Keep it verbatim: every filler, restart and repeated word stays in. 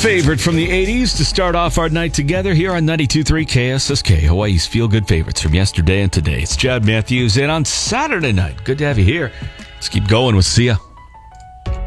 favorite from the eighties to start off our night together here on ninety-two point three K S S K, Hawaii's feel-good favorites from yesterday and today. It's Chad Matthews, and on Saturday night, good to have you here. Let's keep going with Sia.